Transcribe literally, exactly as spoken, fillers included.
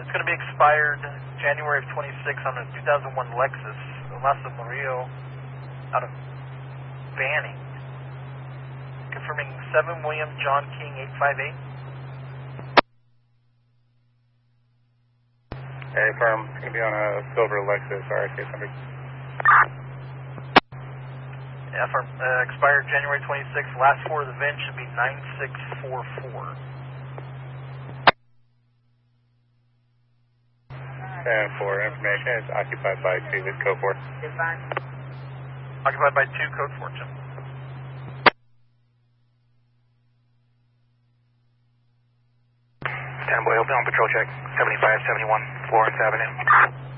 it's going to be expired January of twenty-six on a two thousand one Lexus, Lasa Murillo, out of Banning. Confirming seven William John King eight five eight. Hey, firm. It's going to be on a silver Lexus R X eight hundred. Yeah, firm. Uh, expired January twenty-sixth. Last four of the V I N should be nine six four four. And for information, it's occupied by two with code four. Occupied by two, code four, Jim. Ten Boy, open on patrol check, seventy-five seventy-one Florence Avenue.